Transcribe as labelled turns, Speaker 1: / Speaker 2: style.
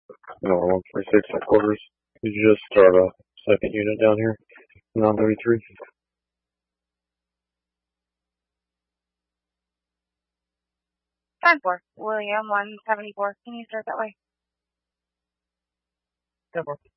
Speaker 1: No, 146 headquarters. Did you just start a second unit down here? 933?
Speaker 2: 10-4, William 174. Can you start that way?
Speaker 3: 10-4.